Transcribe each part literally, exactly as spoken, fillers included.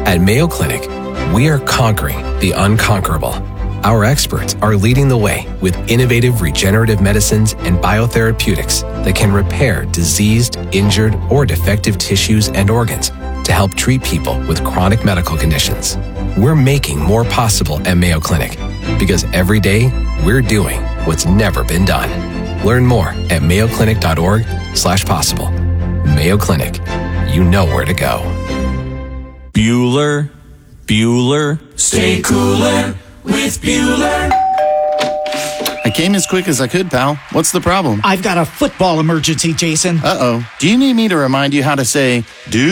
At Mayo Clinic, we are conquering the unconquerable. Our experts are leading the way with innovative regenerative medicines and biotherapeutics that can repair diseased, injured, or defective tissues and organs to help treat people with chronic medical conditions. We're making more possible at Mayo Clinic because every day we're doing what's never been done. Learn more at mayoclinic.org slash possible. Mayo Clinic, you know where to go. Bueller, Bueller, stay cooler with Bueller. I came as quick as I could, pal. What's the problem? I've got a football emergency, Jason. Uh-oh. Do you need me to remind you how to say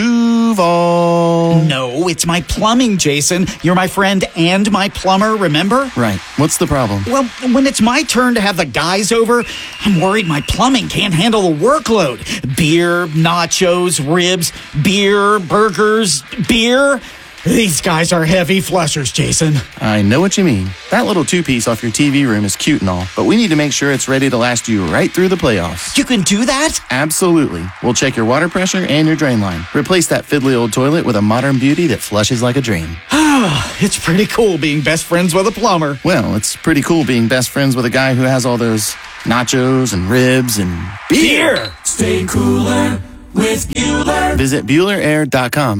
Duval? No, it's my plumbing, Jason. You're my friend and my plumber, remember? Right. What's the problem? Well, when it's my turn to have the guys over, I'm worried my plumbing can't handle the workload. Beer, nachos, ribs, beer, burgers, beer. These guys are heavy flushers, Jason. I know what you mean. That little two-piece off your T V room is cute and all, but we need to make sure it's ready to last you right through the playoffs. You can do that? Absolutely. We'll check your water pressure and your drain line. Replace that fiddly old toilet with a modern beauty that flushes like a dream. It's pretty cool being best friends with a plumber. Well, it's pretty cool being best friends with a guy who has all those nachos and ribs and beer. beer. Stay cooler with Bueller. Visit Bueller Air dot com.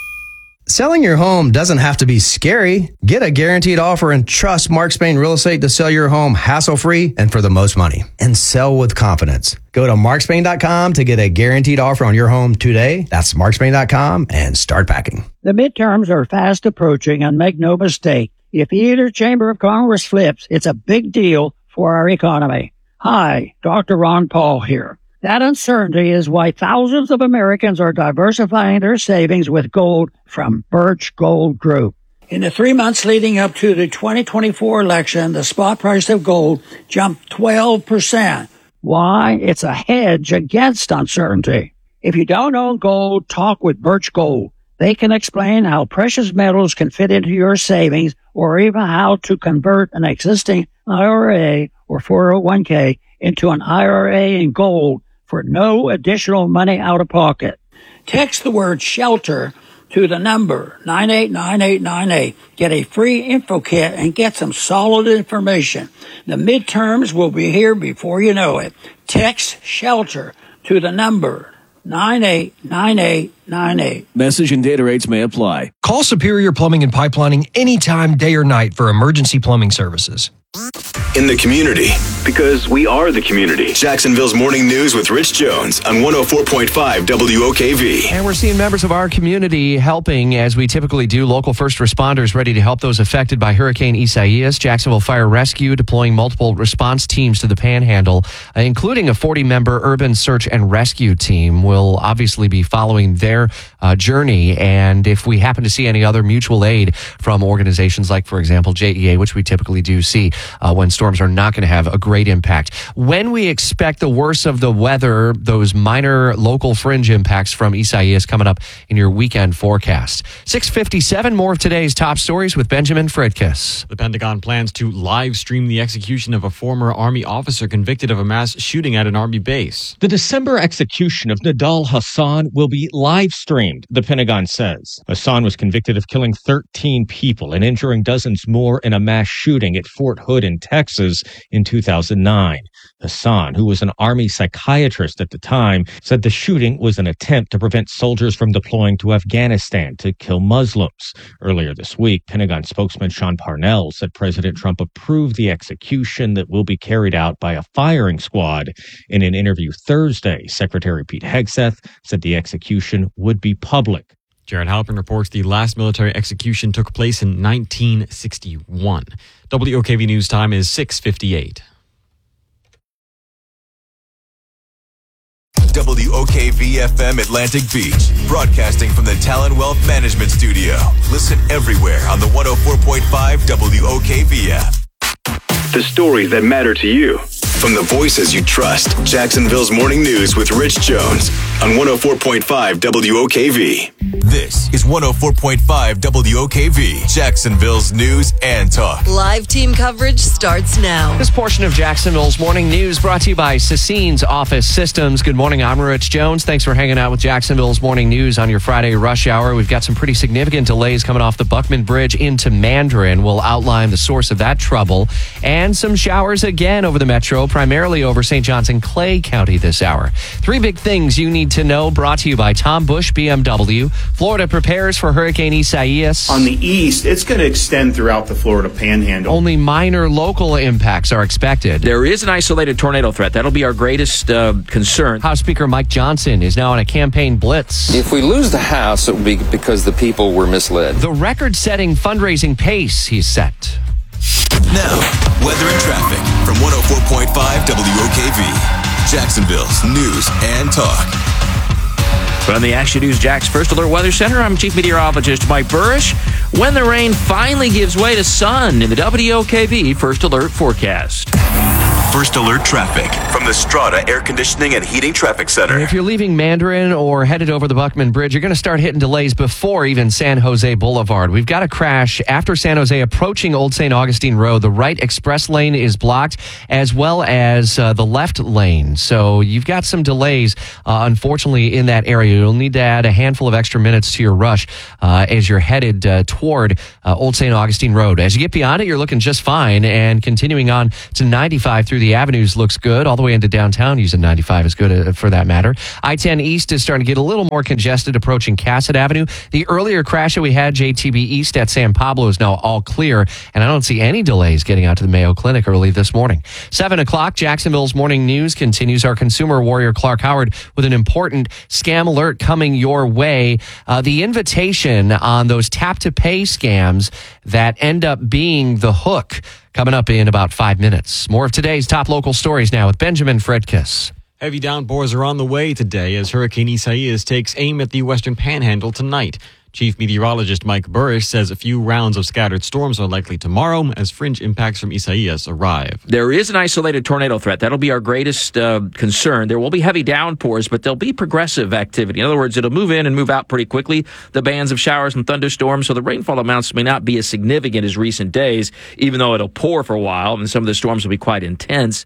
Selling your home doesn't have to be scary. Get a guaranteed offer and trust Mark Spain Real Estate to sell your home hassle-free and for the most money. And sell with confidence. Go to mark spain dot com to get a guaranteed offer on your home today. That's mark spain dot com and start packing. The midterms are fast approaching, and make no mistake, if either chamber of Congress flips, it's a big deal for our economy. Hi, Doctor Ron Paul here. That uncertainty is why thousands of Americans are diversifying their savings with gold from Birch Gold Group. In the three months leading up to the twenty twenty-four election, the spot price of gold jumped twelve percent. Why? It's a hedge against uncertainty. If you don't own gold, talk with Birch Gold. They can explain how precious metals can fit into your savings, or even how to convert an existing I R A or four oh one k into an I R A in gold for no additional money out of pocket. Text the word SHELTER to the number nine eight nine eight nine eight. Get a free info kit and get some solid information. The midterms will be here before you know it. Text SHELTER to the number nine eight nine eight nine eight. Message and data rates may apply. Call Superior Plumbing and Pipelining anytime, day or night for emergency plumbing services. In the community, because we are the community. Jacksonville's Morning News with Rich Jones on one oh four point five W O K V. And we're seeing members of our community helping, as we typically do. Local first responders ready to help those affected by Hurricane Isaias. Jacksonville Fire Rescue deploying multiple response teams to the Panhandle, uh, including a forty-member urban search and rescue team. We'll obviously be following their uh, journey. And if we happen to see any other mutual aid from organizations like, for example, J E A, which we typically do see uh, when storms are not going to have a great impact. When we expect the worst of the weather, those minor local fringe impacts from Isaias coming up in your weekend forecast. six fifty-seven, more of today's top stories with Benjamin Fridkiss. The Pentagon plans to live stream the execution of a former Army officer convicted of a mass shooting at an Army base. The December execution of Nidal Hasan will be live streamed, the Pentagon says. Hasan was convicted of killing thirteen people and injuring dozens more in a mass shooting at Fort Hood in Texas in two thousand nine. Hasan, who was an Army psychiatrist at the time, said the shooting was an attempt to prevent soldiers from deploying to Afghanistan to kill Muslims. Earlier this week, Pentagon spokesman Sean Parnell said President Trump approved the execution that will be carried out by a firing squad. In an interview Thursday, Secretary Pete Hegseth said the execution would be public. Jared Halpern reports the last military execution took place in nineteen sixty-one. W O K V News time is six fifty-eight. W O K V F M Atlantic Beach, broadcasting from the Talon Wealth Management Studio. Listen everywhere on the one oh four point five W O K V app. The stories that matter to you. from the voices you trust. Jacksonville's Morning News with Rich Jones on one oh four point five W O K V. This is one oh four point five W O K V, Jacksonville's news and talk. Live team coverage starts now. This portion of Jacksonville's Morning News brought to you by Sassine's Office Systems. Good morning, I'm Rich Jones. Thanks for hanging out with Jacksonville's Morning News on your Friday rush hour. We've got some pretty significant delays coming off the Buckman Bridge into Mandarin. We'll outline the source of that trouble. And some showers again over the metro, primarily over Saint Johns and Clay County this hour. Three big things you need to know, brought to you by Tom Bush B M W. Florida prepares for Hurricane Isaias. On the east, it's going to extend throughout the Florida Panhandle. Only minor local impacts are expected. There is an isolated tornado threat. That'll be our greatest uh, concern. House Speaker Mike Johnson is now on a campaign blitz. If we lose the House, it will be because the people were misled. The record-setting fundraising pace he's set. Now, weather and traffic from one oh four point five W O K V, Jacksonville's news and talk. From the Action News Jax First Alert Weather Center, I'm Chief Meteorologist Mike Burrish. When the rain finally gives way to sun in the W O K V First Alert forecast. First Alert traffic from the Strata Air Conditioning and Heating Traffic Center. If you're leaving Mandarin or headed over the Buckman Bridge, you're going to start hitting delays before even San Jose Boulevard. We've got a crash after San Jose approaching Old Saint Augustine Road. The right express lane is blocked, as well as uh, the left lane. So you've got some delays, uh, unfortunately, in that area. You'll need to add a handful of extra minutes to your rush uh, as you're headed uh, toward uh, Old Saint Augustine Road. As you get beyond it, you're looking just fine, and continuing on to ninety-five through the avenues looks good. All the way into downtown using ninety-five is good uh, for that matter. I ten East is starting to get a little more congested approaching Cassett Avenue. The earlier crash that we had, J T B East at San Pablo, is now all clear, and I don't see any delays getting out to the Mayo Clinic early this morning. seven o'clock, Jacksonville's Morning News continues. Our consumer warrior Clark Howard with an important scam alert coming your way. Uh, the invitation on those tap-to-pay scams that end up being the hook, coming up in about five minutes. More of today's top local stories now with Benjamin Fredkiss. Heavy downpours are on the way today as Hurricane Isaias takes aim at the western panhandle tonight. Chief Meteorologist Mike Burrish says a few rounds of scattered storms are likely tomorrow as fringe impacts from Isaias arrive. There is an isolated tornado threat. That'll be our greatest uh, concern. There will be heavy downpours, but there'll be progressive activity. In other words, it'll move in and move out pretty quickly. The bands of showers and thunderstorms, so the rainfall amounts may not be as significant as recent days, even though it'll pour for a while, and some of the storms will be quite intense.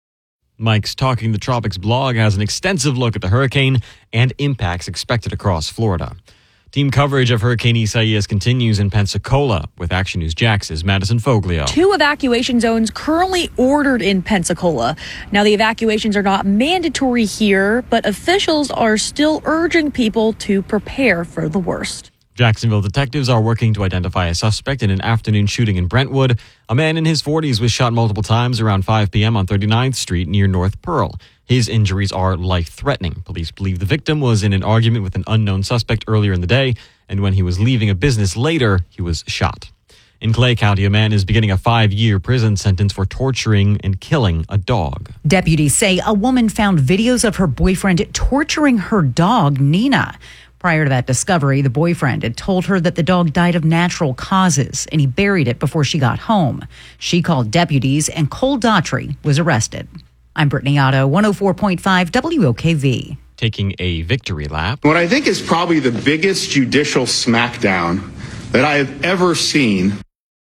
Mike's Talking the Tropics blog has an extensive look at the hurricane and impacts expected across Florida. Team coverage of Hurricane Isaias continues in Pensacola with Action News Jax's Madison Foglio. Two evacuation zones currently ordered in Pensacola. Now, the evacuations are not mandatory here, but officials are still urging people to prepare for the worst. Jacksonville detectives are working to identify a suspect in an afternoon shooting in Brentwood. A man in his forties was shot multiple times around five p.m. on thirty-ninth Street near North Pearl. His injuries are life-threatening. Police believe the victim was in an argument with an unknown suspect earlier in the day, and when he was leaving a business later, he was shot. In Clay County, a man is beginning a five-year prison sentence for torturing and killing a dog. Deputies say a woman found videos of her boyfriend torturing her dog, Nina. Prior to that discovery, the boyfriend had told her that the dog died of natural causes, and he buried it before she got home. She called deputies, and Cole Daughtry was arrested. I'm Brittany Otto, one oh four point five W O K V. Taking a victory lap. What I think is probably the biggest judicial smackdown that I have ever seen.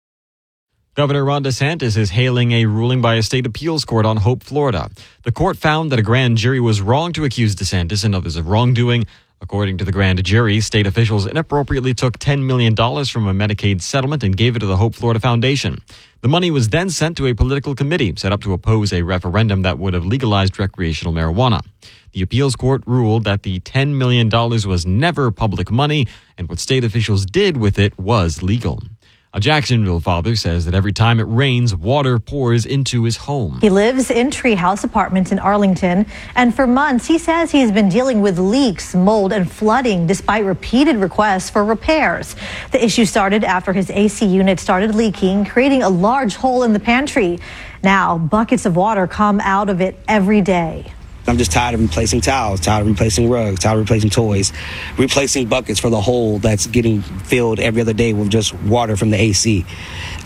Governor Ron DeSantis is hailing a ruling by a state appeals court on Hope, Florida. The court found that a grand jury was wrong to accuse DeSantis and others of wrongdoing. According to the grand jury, state officials inappropriately took ten million dollars from a Medicaid settlement and gave it to the Hope Florida Foundation. The money was then sent to a political committee set up to oppose a referendum that would have legalized recreational marijuana. The appeals court ruled that the ten million dollars was never public money, and what state officials did with it was legal. A Jacksonville father says that every time it rains, water pours into his home. He lives in Treehouse Apartments in Arlington, and for months he says he's been dealing with leaks, mold, and flooding despite repeated requests for repairs. The issue started after his A C unit started leaking, creating a large hole in the pantry. Now, buckets of water come out of it every day. I'm just tired of replacing towels, tired of replacing rugs, tired of replacing toys, replacing buckets for the hole that's getting filled every other day with just water from the A C.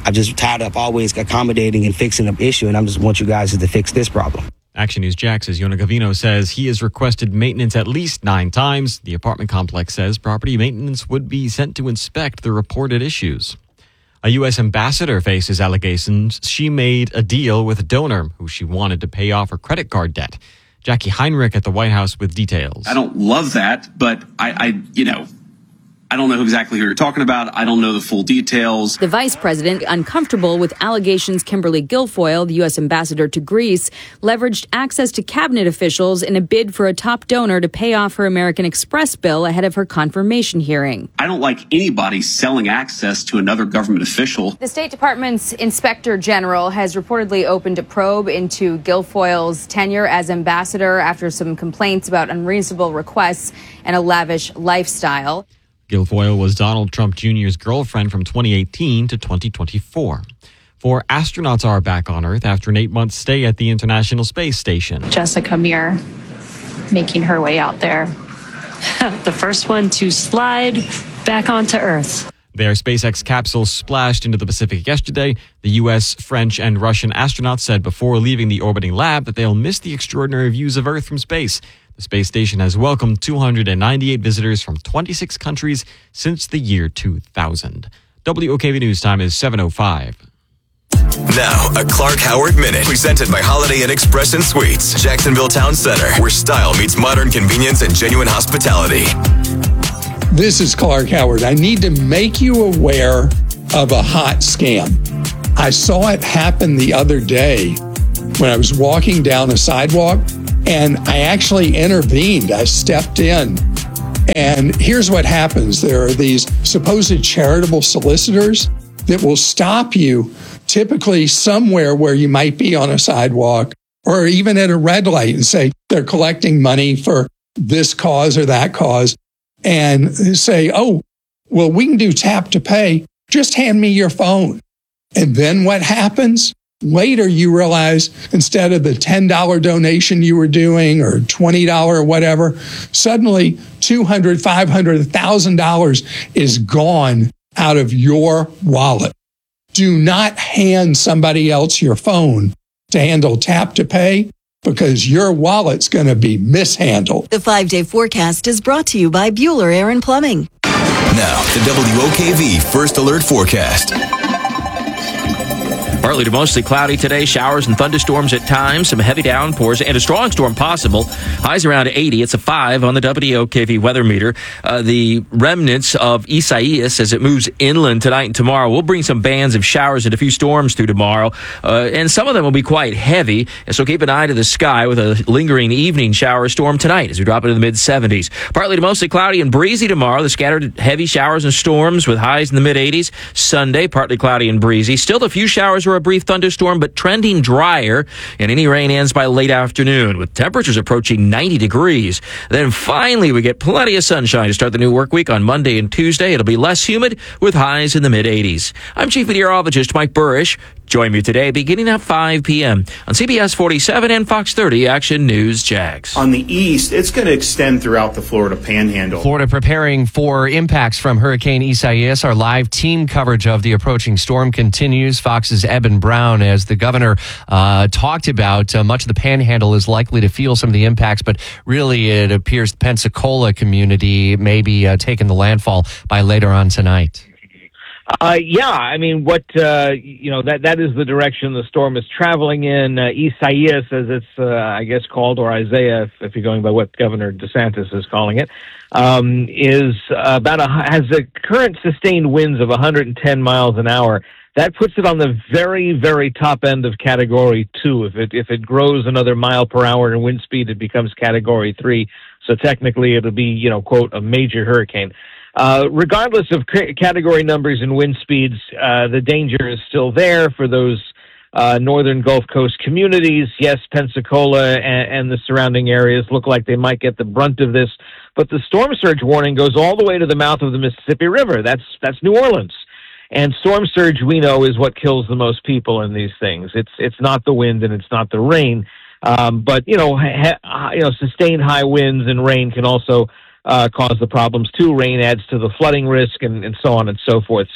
I'm just tired of always accommodating and fixing an issue, and I just want you guys to fix this problem. Action News Jax's Yona Gavino says he has requested maintenance at least nine times. The apartment complex says property maintenance would be sent to inspect the reported issues. A U S ambassador faces allegations she made a deal with a donor who she wanted to pay off her credit card debt. Jackie Heinrich at the White House with details. I don't love that, but I, I you know, I don't know exactly who you're talking about. I don't know the full details. The vice president, uncomfortable with allegations Kimberly Guilfoyle, the U S ambassador to Greece, leveraged access to cabinet officials in a bid for a top donor to pay off her American Express bill ahead of her confirmation hearing. I don't like anybody selling access to another government official. The State Department's inspector general has reportedly opened a probe into Guilfoyle's tenure as ambassador after some complaints about unreasonable requests and a lavish lifestyle. Guilfoyle was Donald Trump Junior's girlfriend from twenty eighteen to twenty twenty-four. Four astronauts are back on Earth after an eight-month stay at the International Space Station. Jessica Meir making her way out there. The first one to slide back onto Earth. Their SpaceX capsule splashed into the Pacific yesterday. The U S, French, and Russian astronauts said before leaving the orbiting lab that they'll miss the extraordinary views of Earth from space. The space station has welcomed two hundred ninety-eight visitors from twenty-six countries since the year two thousand. W O K V News time is seven oh five. Now, a Clark Howard Minute, presented by Holiday Inn Express and Suites, Jacksonville Town Center, where style meets modern convenience and genuine hospitality. This is Clark Howard. I need to make you aware of a hot scam. I saw it happen the other day when I was walking down a sidewalk, and I actually intervened. I stepped in. And here's what happens. There are these supposed charitable solicitors that will stop you typically somewhere where you might be on a sidewalk or even at a red light and say they're collecting money for this cause or that cause and say, oh, well, we can do tap to pay. Just hand me your phone. And then what happens? Later, you realize instead of the ten dollars donation you were doing or twenty dollars or whatever, suddenly two hundred dollars, five hundred dollars, one thousand dollars is gone out of your wallet. Do not hand somebody else your phone to handle tap to pay because your wallet's going to be mishandled. The five-day forecast is brought to you by Bueller Air and Plumbing. Now, the W O K V First Alert Forecast. Partly to mostly cloudy today. Showers and thunderstorms at times. Some heavy downpours and a strong storm possible. Highs around eighty. It's a five on the W O K V weather meter. Uh, the remnants of Isaias as it moves inland tonight and tomorrow will bring some bands of showers and a few storms through tomorrow. Uh, and some of them will be quite heavy. So keep an eye to the sky with a lingering evening shower storm tonight as we drop into the mid seventies. Partly to mostly cloudy and breezy tomorrow. The scattered heavy showers and storms with highs in the mid eighties. Sunday, partly cloudy and breezy. Still a few showers or a brief thunderstorm, but trending drier, and any rain ends by late afternoon with temperatures approaching ninety degrees. Then finally we get plenty of sunshine to start the new work week on Monday and Tuesday. It'll be less humid with highs in the mid eighties. I'm Chief Meteorologist Mike Burrish. Join me today beginning at five p.m. on C B S forty-seven and Fox thirty Action News Jax. On the east, it's going to extend throughout the Florida Panhandle. Florida preparing for impacts from Hurricane Isaias. Our live team coverage of the approaching storm continues. Fox's Eben Brown, as the governor uh, talked about, uh, much of the Panhandle is likely to feel some of the impacts, but really it appears the Pensacola community may be uh, taking the landfall by later on tonight. Uh, yeah, I mean, what, uh, you know, that, that is the direction the storm is traveling in. Uh, Isaias, as it's, uh, I guess, called, or Isaiah, if, if you're going by what Governor DeSantis is calling it, um, is about a, has a current sustained winds of one hundred ten miles an hour. That puts it on the very, very top end of Category two. If it, if it grows another mile per hour in wind speed, it becomes Category three. So technically it'll be, you know, quote, a major hurricane. Uh, regardless of c- category numbers and wind speeds, uh, the danger is still there for those uh, northern Gulf Coast communities. Yes, Pensacola and, and the surrounding areas look like they might get the brunt of this, but the storm surge warning goes all the way to the mouth of the Mississippi River. That's that's New Orleans. And storm surge, we know, is what kills the most people in these things. It's it's not the wind and it's not the rain, um, but you know, ha- you know, sustained high winds and rain can also Uh, cause the problems too. Rain adds to the flooding risk and, and so on and so forth. So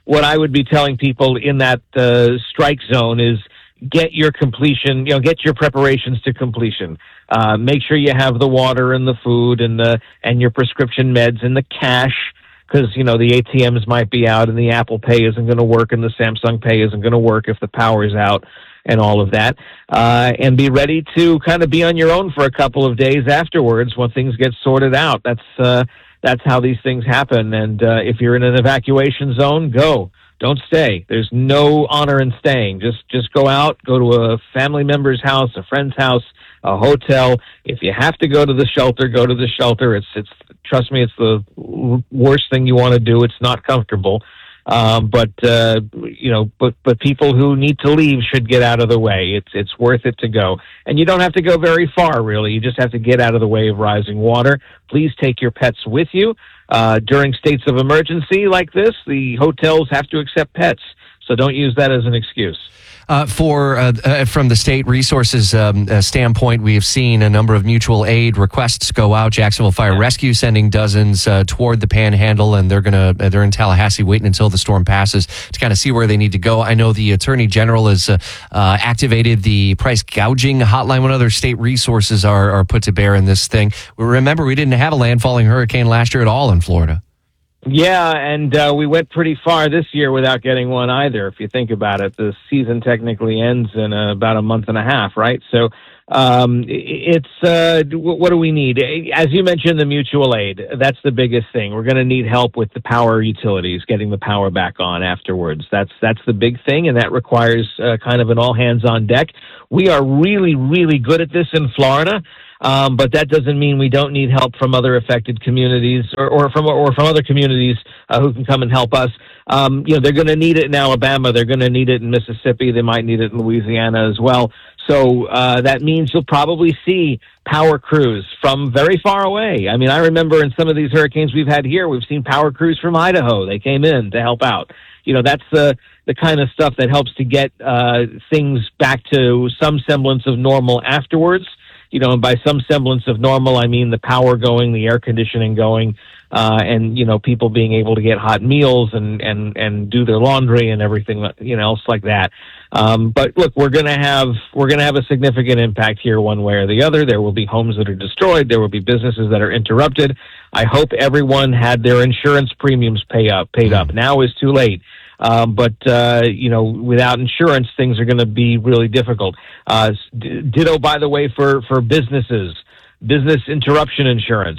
what I would be telling people in that uh, strike zone is get your completion, you know, get your preparations to completion. Uh, make sure you have the water and the food and the and your prescription meds and the cash, because, you know, the A T Ms might be out and the Apple Pay isn't going to work and the Samsung Pay isn't going to work if the power's out and all of that. Uh, and be ready to kind of be on your own for a couple of days afterwards when things get sorted out. That's uh, that's how these things happen. And uh, if you're in an evacuation zone, go. Don't stay. There's no honor in staying. Just just go out, go to a family member's house, a friend's house, a hotel. If you have to go to the shelter, go to the shelter. It's it's trust me, it's the worst thing you want to do. It's not comfortable. Um, but uh, you know, but but people who need to leave should get out of the way. It's it's worth it to go, and you don't have to go very far, really. You just have to get out of the way of rising water. Please take your pets with you uh, during states of emergency like this. The hotels have to accept pets, so don't use that as an excuse. Uh, for uh, uh, from the state resources um, uh, standpoint, we have seen a number of mutual aid requests go out. Jacksonville Fire Rescue sending dozens uh, toward the Panhandle, and they're gonna uh, they're in Tallahassee waiting until the storm passes to kind of see where they need to go. I know the Attorney General has uh, uh, activated the price gouging hotline. What other state resources are are put to bear in this thing? Remember, we didn't have a landfalling hurricane last year at all in Florida. Yeah, and uh, we went pretty far this year without getting one either, if you think about it. The season technically ends in uh, about a month and a half, right? So um, it's, uh, what do we need? As you mentioned, the mutual aid, that's the biggest thing. We're going to need help with the power utilities, getting the power back on afterwards. That's that's the big thing, and that requires uh, kind of an all-hands-on deck. We are really, really good at this in Florida. Um, but that doesn't mean we don't need help from other affected communities or, or from or from other communities uh, who can come and help us. Um, you know, they're going to need it in Alabama. They're going to need it in Mississippi. They might need it in Louisiana as well. So uh, that means you'll probably see power crews from very far away. I mean, I remember in some of these hurricanes we've had here, we've seen power crews from Idaho. They came in to help out. You know, that's the the kind of stuff that helps to get uh, things back to some semblance of normal afterwards. You know, and by some semblance of normal, I mean the power going, the air conditioning going, uh, and, you know, people being able to get hot meals and, and, and do their laundry and everything, you know, else like that. Um, but look, we're going to have, we're going to have a significant impact here one way or the other. There will be homes that are destroyed. There will be businesses that are interrupted. I hope everyone had their insurance premiums pay up, paid up. Now is too late. Um, but, uh, you know, without insurance, things are going to be really difficult. Uh, d- ditto, by the way, for, for businesses, business interruption insurance.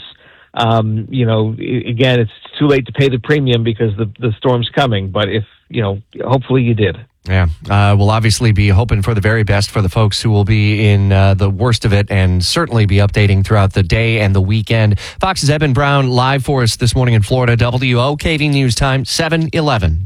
Um, you know, I- again, it's too late to pay the premium because the, the storm's coming. But if, you know, hopefully you did. Yeah, uh, we'll obviously be hoping for the very best for the folks who will be in uh, the worst of it, and certainly be updating throughout the day and the weekend. Fox's Eben Brown live for us this morning in Florida. W O K V News Time, seven eleven.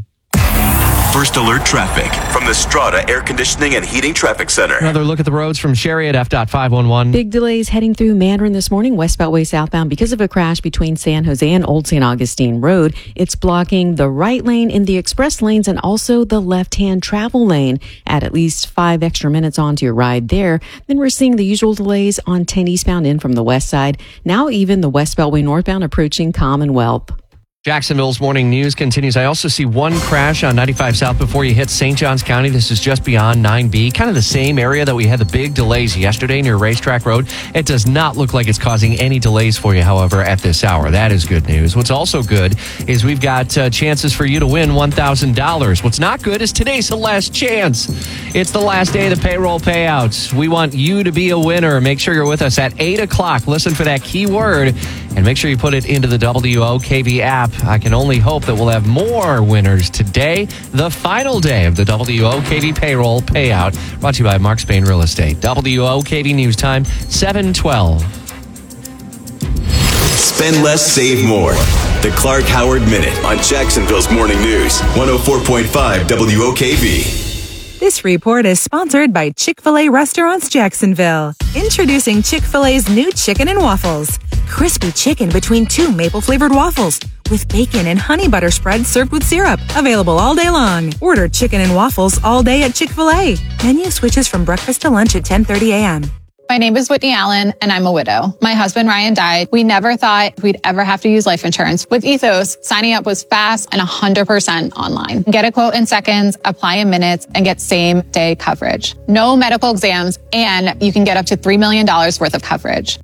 First Alert Traffic from the Strata Air Conditioning and Heating Traffic Center. Another look at the roads from Sherry at F five one one. Big delays heading through Mandarin this morning, West Beltway southbound, because of a crash between San Jose and Old Saint Augustine Road. It's blocking the right lane in the express lanes and also the left-hand travel lane. Add at least five extra minutes onto your ride there. Then we're seeing the usual delays on ten eastbound in from the west side. Now even the West Beltway northbound approaching Commonwealth. Jacksonville's morning news continues. I also see one crash on ninety-five South before you hit Saint Johns County. This is just beyond nine B, kind of the same area that we had the big delays yesterday near Racetrack Road. It does not look like it's causing any delays for you, however, at this hour. That is good news. What's also good is we've got uh, chances for you to win one thousand dollars. What's not good is today's the last chance. It's the last day of the payroll payouts. We want you to be a winner. Make sure you're with us at eight o'clock. Listen for that keyword and make sure you put it into the W O K V app. I can only hope that we'll have more winners today, the final day of the W O K V payroll payout. Brought to you by Mark Spain Real Estate. W O K V News Time, seven twelve. Spend less, save more. The Clark Howard Minute on Jacksonville's Morning News, one oh four point five W O K V. This report is sponsored by Chick-fil-A Restaurants Jacksonville. Introducing Chick-fil-A's new chicken and waffles. Crispy chicken between two maple-flavored waffles with bacon and honey butter spread served with syrup. Available all day long. Order chicken and waffles all day at Chick-fil-A. Menu switches from breakfast to lunch at ten thirty a.m. My name is Whitney Allen, and I'm a widow. My husband, Ryan, died. We never thought we'd ever have to use life insurance. With Ethos, signing up was fast and one hundred percent online. Get a quote in seconds, apply in minutes, and get same-day coverage. No medical exams, and you can get up to three million dollars worth of coverage.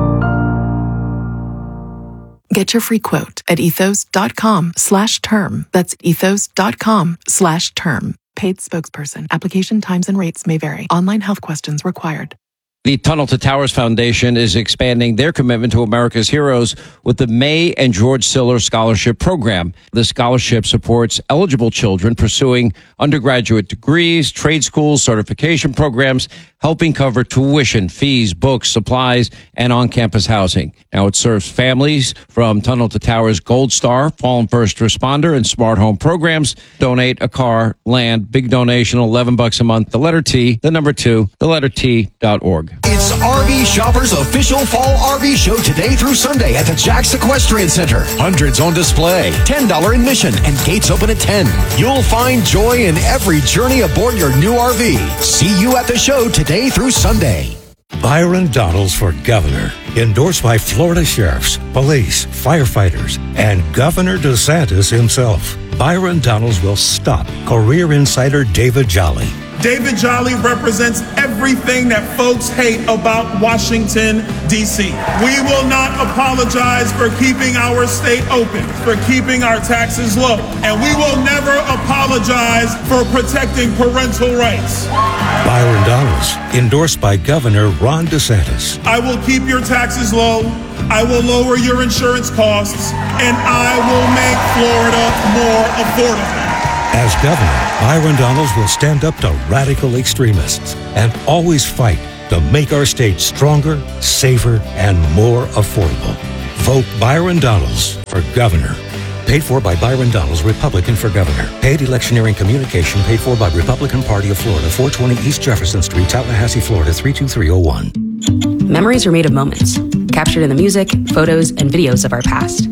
Get your free quote at ethos.com slash term. That's ethos.com slash term. Paid spokesperson. Application times and rates may vary. Online health questions required. The Tunnel to Towers Foundation is expanding their commitment to America's heroes with the May and George Siller Scholarship Program. The scholarship supports eligible children pursuing undergraduate degrees, trade schools, certification programs, helping cover tuition, fees, books, supplies, and on-campus housing. Now it serves families from Tunnel to Towers Gold Star, Fallen First Responder, and Smart Home programs. Donate a car, land, big donation, eleven bucks a month. The letter T, the number two, the letter T dot org. It's R V Shoppers' official fall R V show today through Sunday at the Jack's Equestrian Center. Hundreds on display, ten dollars admission, and gates open at ten. You'll find joy in every journey aboard your new R V. See you at the show today through Sunday. Byron Donalds for governor. Endorsed by Florida sheriffs, police, firefighters, and Governor DeSantis himself. Byron Donalds will stop career insider David Jolly. David Jolly represents everything that folks hate about Washington, D C. We will not apologize for keeping our state open, for keeping our taxes low, and we will never apologize for protecting parental rights. Byron Donalds, endorsed by Governor Ron DeSantis. I will keep your taxes low, I will lower your insurance costs, and I will make Florida more affordable. As governor, Byron Donalds will stand up to radical extremists and always fight to make our state stronger, safer, and more affordable. Vote Byron Donalds for governor. Paid for by Byron Donalds, Republican for governor. Paid electioneering communication paid for by Republican Party of Florida, four twenty East Jefferson Street, Tallahassee, Florida, three two three oh one. Memories are made of moments, captured in the music, photos, and videos of our past.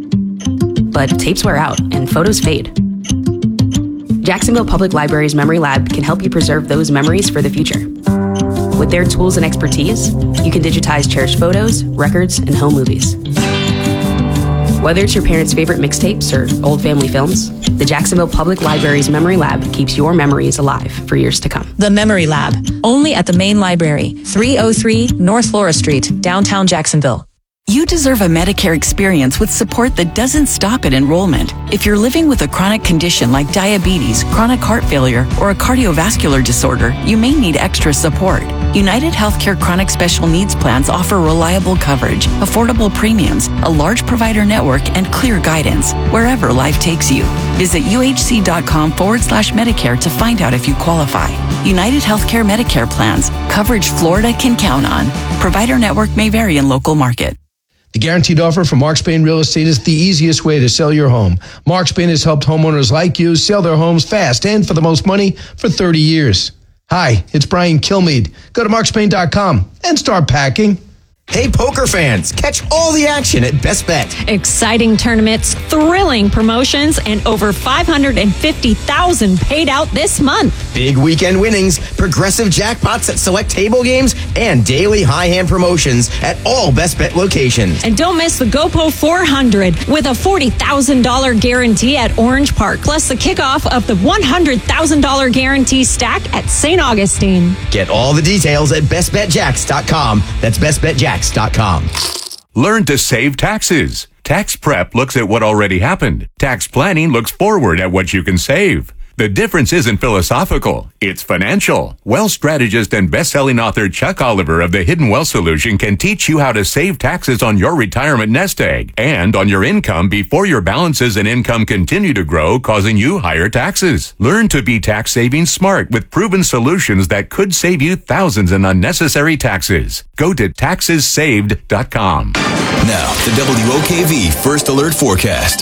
But tapes wear out and photos fade. Jacksonville Public Library's Memory Lab can help you preserve those memories for the future. With their tools and expertise, you can digitize cherished photos, records, and home movies. Whether it's your parents' favorite mixtapes or old family films, the Jacksonville Public Library's Memory Lab keeps your memories alive for years to come. The Memory Lab, only at the main library, three oh three North Flora Street, downtown Jacksonville. You deserve a Medicare experience with support that doesn't stop at enrollment. If you're living with a chronic condition like diabetes, chronic heart failure, or a cardiovascular disorder, you may need extra support. United Healthcare Chronic Special Needs Plans offer reliable coverage, affordable premiums, a large provider network, and clear guidance wherever life takes you. Visit uhc.com forward slash Medicare to find out if you qualify. United Healthcare Medicare plans, coverage Florida can count on. Provider network may vary in local market. The guaranteed offer from Mark Spain Real Estate is the easiest way to sell your home. Mark Spain has helped homeowners like you sell their homes fast and for the most money for thirty years. Hi, it's Brian Kilmeade. Go to mark spain dot com and start packing. Hey, poker fans, catch all the action at Best Bet. Exciting tournaments, thrilling promotions, and over five hundred fifty thousand dollars paid out this month. Big weekend winnings, progressive jackpots at select table games, and daily high hand promotions at all Best Bet locations. And don't miss the GoPo four hundred with a forty thousand dollars guarantee at Orange Park, plus the kickoff of the one hundred thousand dollars guarantee stack at Saint Augustine. Get all the details at best bet jacks dot com. That's best bet jacks dot com. Learn to save taxes. Tax prep looks at what already happened. Tax planning looks forward at what you can save. The difference isn't philosophical, it's financial. Wealth strategist and best-selling author Chuck Oliver of the Hidden Wealth Solution can teach you how to save taxes on your retirement nest egg and on your income before your balances and income continue to grow, causing you higher taxes. Learn to be tax saving smart with proven solutions that could save you thousands in unnecessary taxes. Go to taxes saved dot com. Now, the W O K V First Alert Forecast.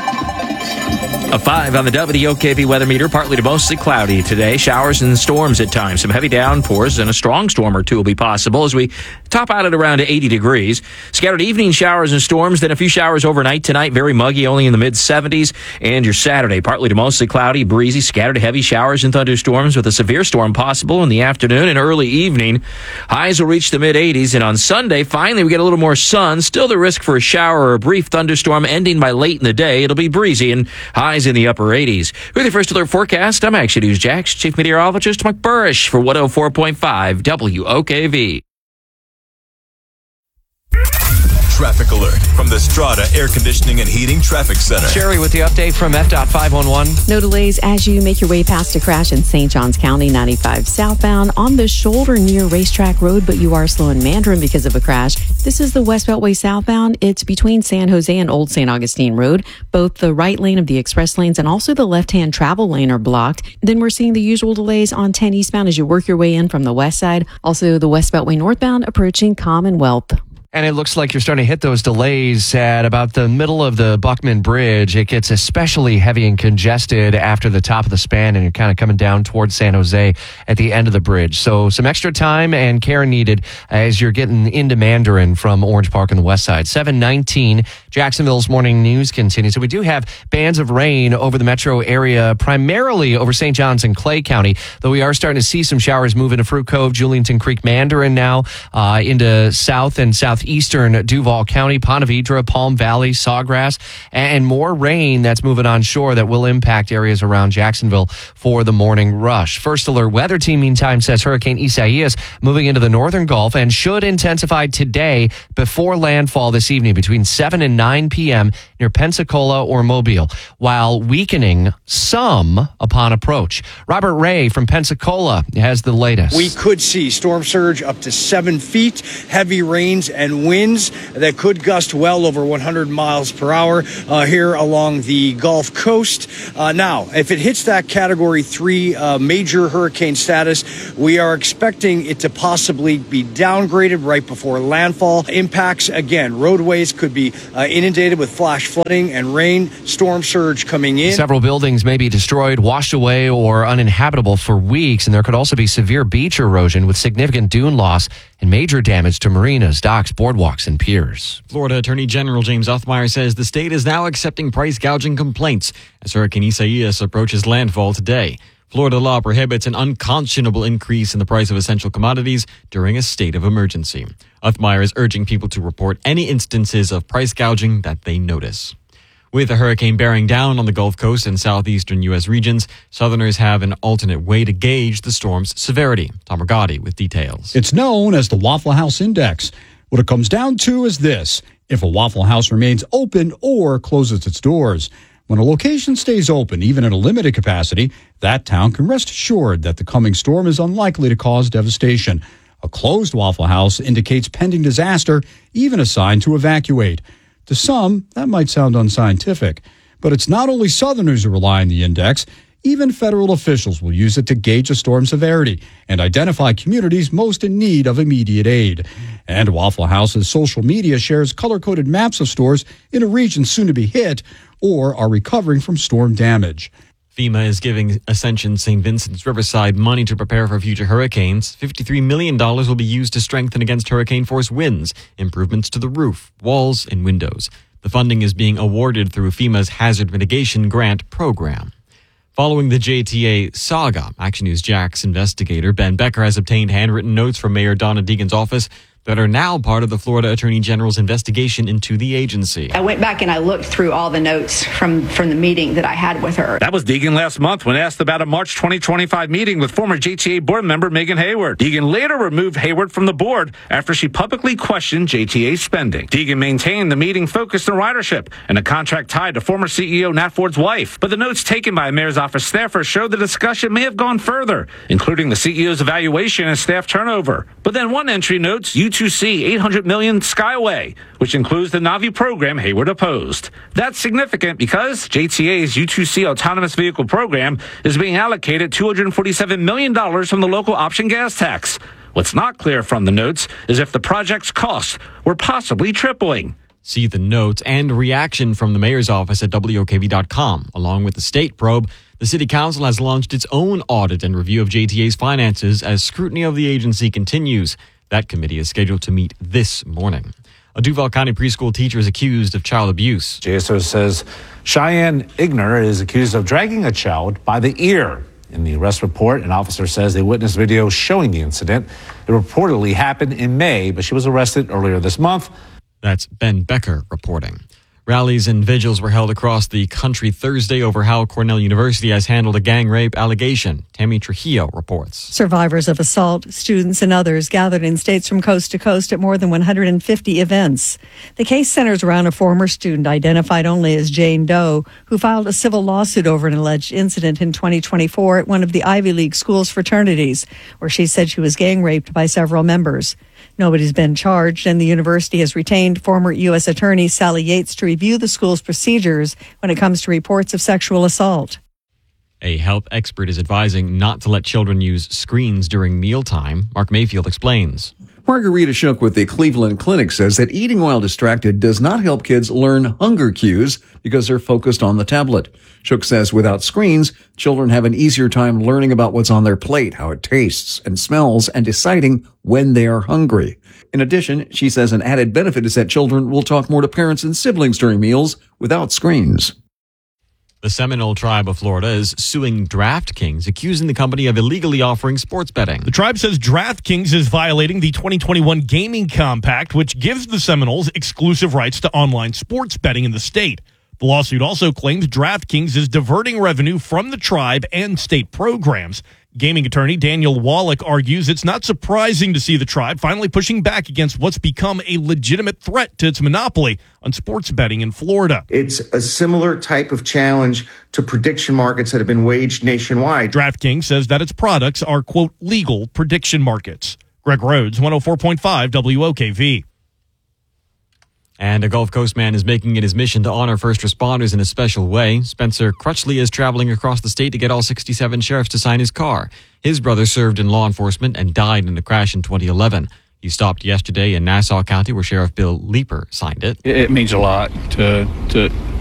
A five on the W O K V weather meter, partly to mostly cloudy today. Showers and storms at times. Some heavy downpours and a strong storm or two will be possible as we Top out at around eighty degrees. Scattered evening showers and storms, then a few showers overnight tonight. Very muggy, only in the mid-seventies. And your Saturday, partly to mostly cloudy, breezy, scattered heavy showers and thunderstorms with a severe storm possible in the afternoon and early evening. Highs will reach the mid-eighties. And on Sunday, finally, we get a little more sun. Still the risk for a shower or a brief thunderstorm ending by late in the day. It'll be breezy and highs in the upper eighties. With your first alert forecast, I'm Action News Jax Chief Meteorologist Mike Burrish for one oh four point five W O K V. Traffic alert from the Strata Air Conditioning and Heating Traffic Center. Sherry with the update from F dot five one one. No delays as you make your way past a crash in Saint Johns County, ninety-five southbound on the shoulder near Racetrack Road, but you are slow in Mandarin because of a crash. This is the West Beltway southbound. It's between San Jose and Old Saint Augustine Road. Both the right lane of the express lanes and also the left-hand travel lane are blocked. Then we're seeing the usual delays on ten eastbound as you work your way in from the west side. Also, the West Beltway northbound approaching Commonwealth. And it looks like you're starting to hit those delays at about the middle of the Buckman Bridge. It gets especially heavy and congested after the top of the span, and you're kind of coming down towards San Jose at the end of the bridge. So some extra time and care needed as you're getting into Mandarin from Orange Park on the west side. seven nineteen, Jacksonville's morning news continues. So we do have bands of rain over the metro area, primarily over Saint Johns and Clay County, though we are starting to see some showers move into Fruit Cove, Julianton Creek, Mandarin now, uh, into south and south. Eastern Duval County, Ponte Vedra, Palm Valley, Sawgrass, and more rain that's moving on shore that will impact areas around Jacksonville for the morning rush. First alert weather team, meantime, says Hurricane Isaias moving into the northern Gulf and should intensify today before landfall this evening between seven and nine p.m. near Pensacola or Mobile, while weakening some upon approach. Robert Ray from Pensacola has the latest. We could see storm surge up to seven feet, heavy rains and winds that could gust well over one hundred miles per hour uh, here along the Gulf Coast. Uh, now, if it hits that category three uh, major hurricane status, we are expecting it to possibly be downgraded right before landfall. Impacts, again, roadways could be uh, inundated with flash flooding and rain, storm surge coming in. Several buildings may be destroyed, washed away, or uninhabitable for weeks, and there could also be severe beach erosion with significant dune loss and major damage to marinas, docks, boardwalks, and piers. Florida Attorney General James Othmeyer says the state is now accepting price gouging complaints as Hurricane Isaias approaches landfall today. Florida law prohibits an unconscionable increase in the price of essential commodities during a state of emergency. Othmeyer is urging people to report any instances of price gouging that they notice. With the hurricane bearing down on the Gulf Coast and southeastern U S regions, Southerners have an alternate way to gauge the storm's severity. Tom Rigotti with details. It's known as the Waffle House Index. What it comes down to is this: if a Waffle House remains open or closes its doors. When a location stays open, even in a limited capacity, that town can rest assured that the coming storm is unlikely to cause devastation. A closed Waffle House indicates pending disaster, even a sign to evacuate. To some, that might sound unscientific, but it's not only Southerners who rely on the index. Even federal officials will use it to gauge a storm severity and identify communities most in need of immediate aid. And Waffle House's social media shares color-coded maps of stores in a region soon to be hit or are recovering from storm damage. FEMA is giving Ascension Saint Vincent's Riverside money to prepare for future hurricanes. fifty-three million dollars will be used to strengthen against hurricane-force winds, improvements to the roof, walls, and windows. The funding is being awarded through FEMA's Hazard Mitigation Grant Program. Following the J T A saga, Action News Jax investigator Ben Becker has obtained handwritten notes from Mayor Donna Deegan's office that are now part of the Florida Attorney General's investigation into the agency. I went back and I looked through all the notes from, from the meeting that I had with her. That was Deegan last month when asked about a March twenty twenty-five meeting with former J T A board member Megan Hayward. Deegan later removed Hayward from the board after she publicly questioned J T A spending. Deegan maintained the meeting focused on ridership and a contract tied to former C E O Nat Ford's wife. But the notes taken by a mayor's office staffer showed the discussion may have gone further, including the C E O's evaluation and staff turnover. But then one entry notes U two C eight hundred million dollars Skyway, which includes the Navi program Hayward opposed. That's significant because J T A's U two C autonomous vehicle program is being allocated two hundred forty-seven million dollars from the local option gas tax. What's not clear from the notes is if the project's costs were possibly tripling. See the notes and reaction from the mayor's office at W O K V dot com. Along with the state probe, the city council has launched its own audit and review of J T A's finances as scrutiny of the agency continues. That committee is scheduled to meet this morning. A Duval County preschool teacher is accused of child abuse. J S O says Cheyenne Igner is accused of dragging a child by the ear. In the arrest report, an officer says they witnessed video showing the incident. It reportedly happened in May, but she was arrested earlier this month. That's Ben Becker reporting. Rallies and vigils were held across the country Thursday over how Cornell University has handled a gang rape allegation. Tammy Trujillo reports. Survivors of assault, students and others gathered in states from coast to coast at more than one hundred fifty events. The case centers around a former student identified only as Jane Doe, who filed a civil lawsuit over an alleged incident in twenty twenty-four at one of the Ivy League school's fraternities, where she said she was gang raped by several members. Nobody's been charged, and the university has retained former U S Attorney Sally Yates to review the school's procedures when it comes to reports of sexual assault. A health expert is advising not to let children use screens during mealtime. Mark Mayfield explains. Margarita Shook with the Cleveland Clinic says that eating while distracted does not help kids learn hunger cues because they're focused on the tablet. Shook says without screens, children have an easier time learning about what's on their plate, how it tastes and smells, and deciding when they are hungry. In addition, she says an added benefit is that children will talk more to parents and siblings during meals without screens. The Seminole Tribe of Florida is suing DraftKings, accusing the company of illegally offering sports betting. The tribe says DraftKings is violating the twenty twenty-one Gaming Compact, which gives the Seminoles exclusive rights to online sports betting in the state. The lawsuit also claims DraftKings is diverting revenue from the tribe and state programs. Gaming attorney Daniel Wallach argues it's not surprising to see the tribe finally pushing back against what's become a legitimate threat to its monopoly on sports betting in Florida. It's a similar type of challenge to prediction markets that have been waged nationwide. DraftKings says that its products are, quote, legal prediction markets. Greg Rhodes, one oh four point five W O K V. And a Gulf Coast man is making it his mission to honor first responders in a special way. Spencer Crutchley is traveling across the state to get all sixty-seven sheriffs to sign his car. His brother served in law enforcement and died in a crash in twenty eleven. He stopped yesterday in Nassau County where Sheriff Bill Leeper signed it. It means a lot to to